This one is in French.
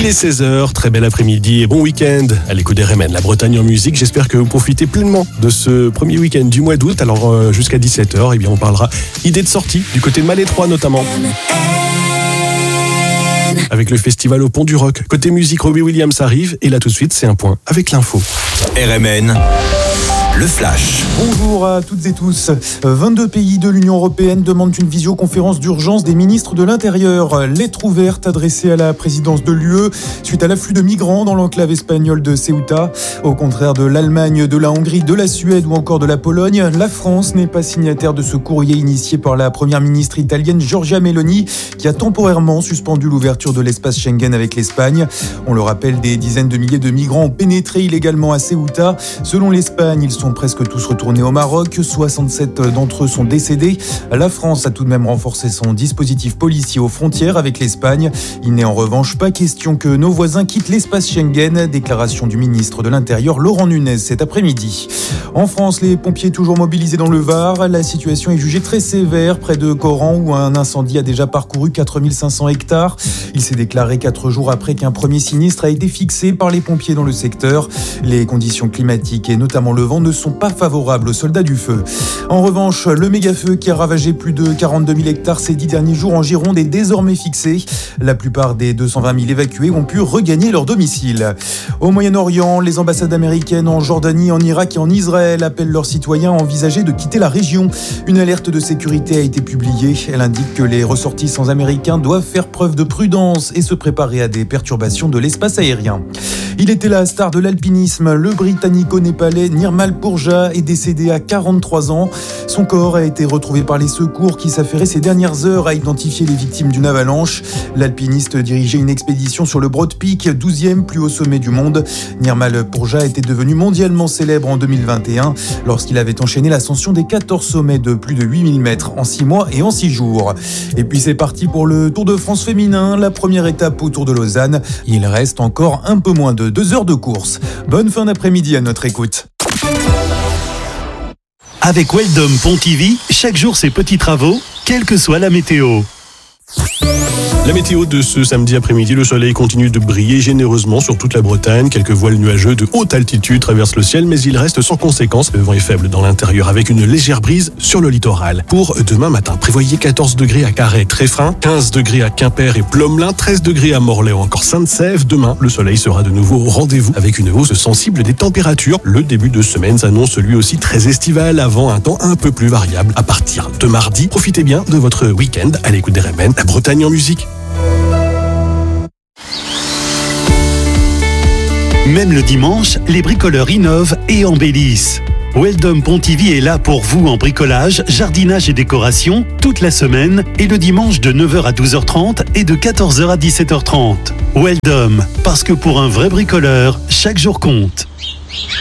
Il est 16h, très bel après-midi et bon week-end à l'écoute des RMN, la Bretagne en musique. J'espère que vous profitez pleinement de ce premier week-end du mois d'août. Alors jusqu'à 17h, on parlera idées de sortie du côté de Malétroit notamment. Avec le festival au Pont du Rock. Côté musique, Robbie Williams arrive et là tout de suite, c'est un point avec l'info. RMN, le flash. Bonjour à toutes et tous. 22 pays de l'Union européenne demandent une visioconférence d'urgence des ministres de l'Intérieur. Lettre ouverte adressée à la présidence de l'UE suite à l'afflux de migrants dans l'enclave espagnole de Ceuta. Au contraire de l'Allemagne, de la Hongrie, de la Suède ou encore de la Pologne, la France n'est pas signataire de ce courrier initié par la première ministre italienne Giorgia Meloni qui a temporairement suspendu l'ouverture de l'espace Schengen avec l'Espagne. On le rappelle, des dizaines de milliers de migrants ont pénétré illégalement à Ceuta. Selon l'Espagne, ils sont presque tous retournés au Maroc. 67 d'entre eux sont décédés. La France a tout de même renforcé son dispositif policier aux frontières avec l'Espagne. Il n'est en revanche pas question que nos voisins quittent l'espace Schengen. Déclaration du ministre de l'Intérieur Laurent Nunez cet après-midi. En France, les pompiers toujours mobilisés dans le Var. La situation est jugée très sévère près de Coran où un incendie a déjà parcouru 4500 hectares. Il s'est déclaré 4 jours après qu'un premier sinistre a été fixé par les pompiers dans le secteur. Les conditions climatiques et notamment le vent ne sont pas favorables aux soldats du feu. En revanche, le méga-feu qui a ravagé plus de 42 000 hectares ces 10 derniers jours en Gironde est désormais fixé. La plupart des 220 000 évacués ont pu regagner leur domicile. Au Moyen-Orient, les ambassades américaines en Jordanie, en Irak et en Israël appellent leurs citoyens à envisager de quitter la région. Une alerte de sécurité a été publiée. Elle indique que les ressortissants américains doivent faire preuve de prudence et se préparer à des perturbations de l'espace aérien. Il était la star de l'alpinisme. Le britannico-népalais Nirmal Purja est décédé à 43 ans. Son corps a été retrouvé par les secours qui s'affairaient ces dernières heures à identifier les victimes d'une avalanche. L'alpiniste dirigeait une expédition sur le Broad Peak, 12e plus haut sommet du monde. Nirmal Purja était devenu mondialement célèbre en 2021 lorsqu'il avait enchaîné l'ascension des 14 sommets de plus de 8000 mètres en 6 mois et en 6 jours. Et puis c'est parti pour le Tour de France féminin, la première étape au Tour de Lausanne. Il reste encore un peu moins de 2 heures de course. Bonne fin d'après-midi à notre écoute. Avec Weldom Pontivy, chaque jour ses petits travaux, quelle que soit la météo. La météo de ce samedi après-midi, le soleil continue de briller généreusement sur toute la Bretagne. Quelques voiles nuageux de haute altitude traversent le ciel, mais il reste sans conséquence. Le vent est faible dans l'intérieur avec une légère brise sur le littoral. Pour demain matin, prévoyez 14 degrés à Carhaix, Tréfrin, 15 degrés à Quimper et Plomelin, 13 degrés à Morlaix ou encore Sainte-Sève. Demain, le soleil sera de nouveau au rendez-vous avec une hausse sensible des températures. Le début de semaine s'annonce lui aussi très estival avant un temps un peu plus variable. À partir de mardi, profitez bien de votre week-end à l'écoute des RMN, la Bretagne en musique. Même le dimanche, les bricoleurs innovent et embellissent. Weldom Pontivy est là pour vous en bricolage, jardinage et décoration toute la semaine et le dimanche de 9h à 12h30 et de 14h à 17h30. Weldom, parce que pour un vrai bricoleur, chaque jour compte.